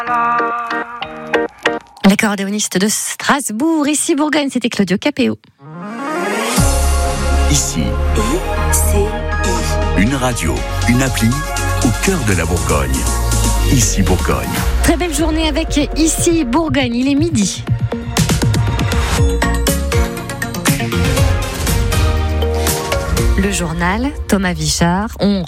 L'accordéoniste de Strasbourg, ici Bourgogne, c'était Claudio Capéo. Ici, une radio, une appli au cœur de la Bourgogne. Ici Bourgogne. Très belle journée avec Ici Bourgogne, il est midi. Le journal, Thomas Vichard, on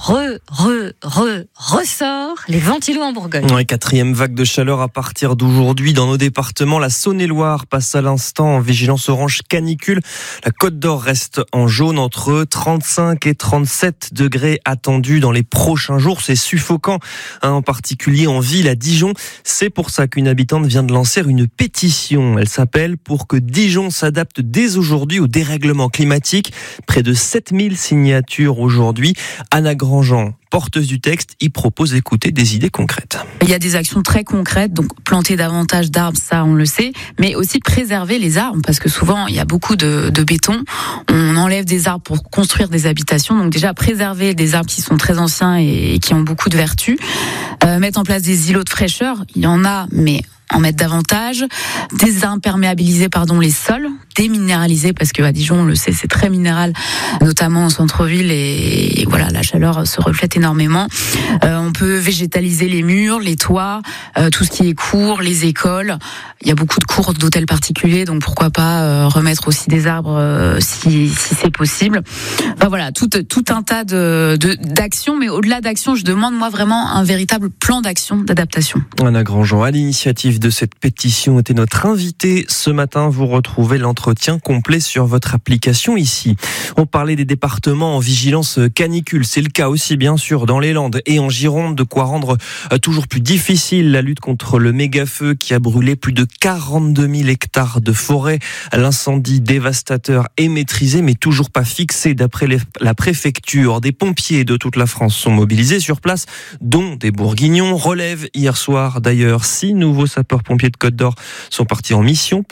ressort les ventilos en Bourgogne. Ouais, 4e vague de chaleur à partir d'aujourd'hui dans nos départements. La Saône-et-Loire passe à l'instant en vigilance orange canicule. La Côte d'Or reste en jaune entre 35 et 37 degrés attendus dans les prochains jours. C'est suffocant, en particulier en ville à Dijon. C'est pour ça qu'une habitante vient de lancer une pétition. Elle s'appelle « Pour que Dijon s'adapte dès aujourd'hui au dérèglement climatique ». Près de 7000 signatures aujourd'hui. Anna Grandjean, porteuse du texte, y propose d'écouter des idées concrètes. Il y a des actions très concrètes, donc planter davantage d'arbres, ça on le sait, mais aussi préserver les arbres, parce que souvent il y a beaucoup de béton, on enlève des arbres pour construire des habitations, donc déjà préserver des arbres qui sont très anciens et qui ont beaucoup de vertus, mettre en place des îlots de fraîcheur, il y en a, mais en mettre davantage, désimperméabiliser les sols, déminéraliser, parce que à Dijon, on le sait, c'est très minéral, notamment au centre-ville, et voilà, la chaleur se reflète énormément. On peut végétaliser les murs, les toits, tout ce qui est cours, les écoles. Il y a beaucoup de cours d'hôtels particuliers, donc pourquoi pas remettre aussi des arbres si c'est possible. Enfin voilà, tout un tas d'actions, mais au-delà d'actions, je demande moi vraiment un véritable plan d'action, d'adaptation. Anna Grandjean, à l'initiative de cette pétition, était notre invitée ce matin. Vous retrouvez l'entretien complet sur votre application ici. On parlait des départements en vigilance canicule. C'est le cas aussi, bien sûr, dans les Landes et en Gironde, de quoi rendre toujours plus difficile la lutte contre le méga-feu qui a brûlé plus de 42 000 hectares de forêt. L'incendie dévastateur est maîtrisé, mais toujours pas fixé d'après la préfecture. Des pompiers de toute la France sont mobilisés sur place, dont des Bourguignons. Relève hier soir d'ailleurs 6 nouveaux sapeurs-pompiers de Côte d'Or sont partis en mission